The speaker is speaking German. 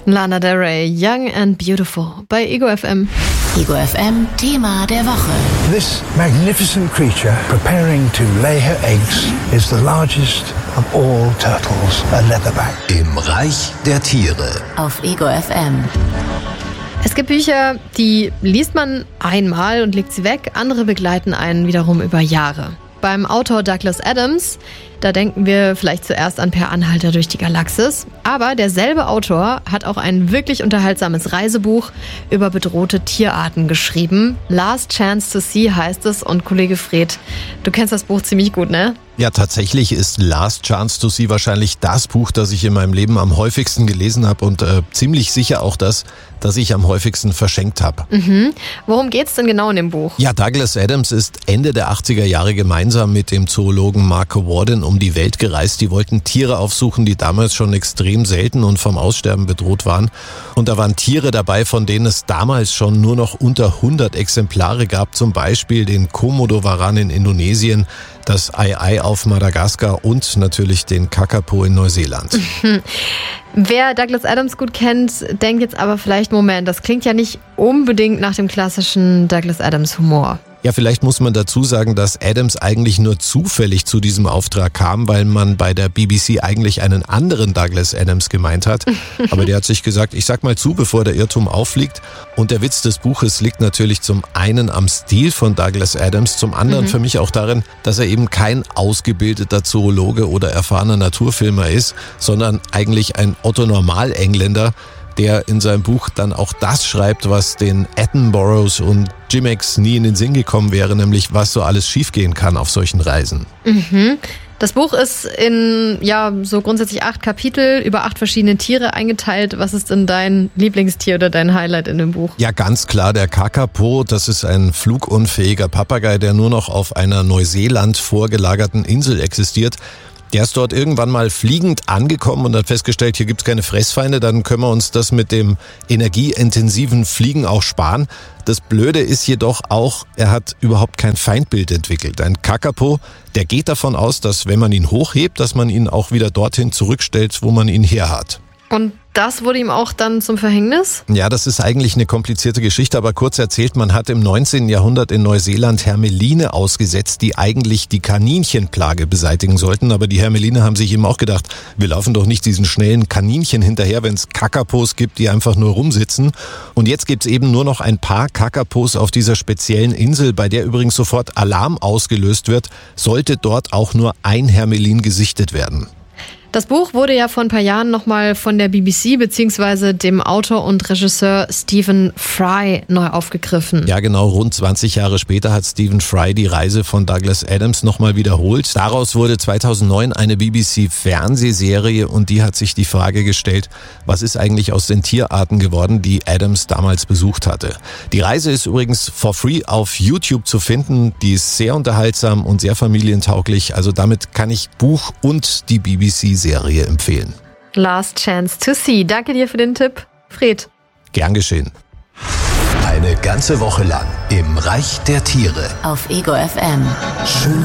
Lana Del Rey, Young and Beautiful bei Ego FM. Ego FM Thema der Woche. This magnificent creature preparing to lay her eggs is the largest of all turtles, a leatherback. Im Reich der Tiere. Auf Ego FM. Es gibt Bücher, die liest man einmal und legt sie weg, andere begleiten einen wiederum über Jahre. Beim Autor Douglas Adams, da denken wir vielleicht zuerst an Per Anhalter durch die Galaxis, aber derselbe Autor hat auch ein wirklich unterhaltsames Reisebuch über bedrohte Tierarten geschrieben. Last Chance to See heißt es, und Kollege Fred, du kennst das Buch ziemlich gut, ne? Ja, tatsächlich ist Last Chance to See wahrscheinlich das Buch, das ich in meinem Leben am häufigsten gelesen habe und ziemlich sicher auch das ich am häufigsten verschenkt habe. Worum geht's denn genau in dem Buch? Ja, Douglas Adams ist Ende der 80er Jahre gemeinsam mit dem Zoologen Marco Warden um die Welt gereist. Die wollten Tiere aufsuchen, die damals schon extrem selten und vom Aussterben bedroht waren. Und da waren Tiere dabei, von denen es damals schon nur noch unter 100 Exemplare gab. Zum Beispiel den Komodo-Varan in Indonesien, das Ai-Ai auf Madagaskar und natürlich den Kakapo in Neuseeland. Wer Douglas Adams gut kennt, denkt jetzt aber vielleicht, Moment, das klingt ja nicht unbedingt nach dem klassischen Douglas Adams Humor. Ja, vielleicht muss man dazu sagen, dass Adams eigentlich nur zufällig zu diesem Auftrag kam, weil man bei der BBC eigentlich einen anderen Douglas Adams gemeint hat. Aber der hat sich gesagt, ich sag mal zu, bevor der Irrtum auffliegt. Und der Witz des Buches liegt natürlich zum einen am Stil von Douglas Adams, zum anderen für mich auch darin, dass er eben kein ausgebildeter Zoologe oder erfahrener Naturfilmer ist, sondern eigentlich ein Otto-Normal-Engländer, der in seinem Buch dann auch das schreibt, was den Attenboroughs und Jimmex nie in den Sinn gekommen wäre, nämlich was so alles schiefgehen kann auf solchen Reisen. Das Buch ist in so grundsätzlich 8 Kapitel über 8 verschiedene Tiere eingeteilt. Was ist denn dein Lieblingstier oder dein Highlight in dem Buch? Ja, ganz klar der Kakapo. Das ist ein flugunfähiger Papagei, der nur noch auf einer Neuseeland vorgelagerten Insel existiert. Der ist dort irgendwann mal fliegend angekommen und hat festgestellt, hier gibt's keine Fressfeinde, dann können wir uns das mit dem energieintensiven Fliegen auch sparen. Das Blöde ist jedoch auch, er hat überhaupt kein Feindbild entwickelt. Ein Kakapo, der geht davon aus, dass wenn man ihn hochhebt, dass man ihn auch wieder dorthin zurückstellt, wo man ihn her hat. Und das wurde ihm auch dann zum Verhängnis? Ja, das ist eigentlich eine komplizierte Geschichte, aber kurz erzählt, man hat im 19. Jahrhundert in Neuseeland Hermeline ausgesetzt, die eigentlich die Kaninchenplage beseitigen sollten. Aber die Hermeline haben sich eben auch gedacht, wir laufen doch nicht diesen schnellen Kaninchen hinterher, wenn es Kakapos gibt, die einfach nur rumsitzen. Und jetzt gibt's eben nur noch ein paar Kakapos auf dieser speziellen Insel, bei der übrigens sofort Alarm ausgelöst wird, sollte dort auch nur ein Hermelin gesichtet werden. Das Buch wurde ja vor ein paar Jahren nochmal von der BBC bzw. dem Autor und Regisseur Stephen Fry neu aufgegriffen. Ja, genau, rund 20 Jahre später hat Stephen Fry die Reise von Douglas Adams nochmal wiederholt. Daraus wurde 2009 eine BBC-Fernsehserie und die hat sich die Frage gestellt, was ist eigentlich aus den Tierarten geworden, die Adams damals besucht hatte. Die Reise ist übrigens for free auf YouTube zu finden. Die ist sehr unterhaltsam und sehr familientauglich. Also damit kann ich Buch und die BBC-Serie empfehlen. Last Chance to See. Danke dir für den Tipp, Fred. Gern geschehen. Eine ganze Woche lang im Reich der Tiere. Auf Ego FM. Schön